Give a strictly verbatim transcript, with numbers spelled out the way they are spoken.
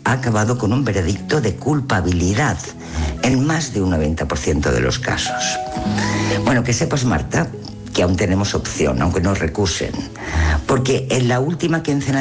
ha acabado con un veredicto de culpabilidad en más de un noventa por ciento de los casos. Bueno, que sepas, Marta, que aún tenemos opción, aunque nos recusen, porque en la última quincena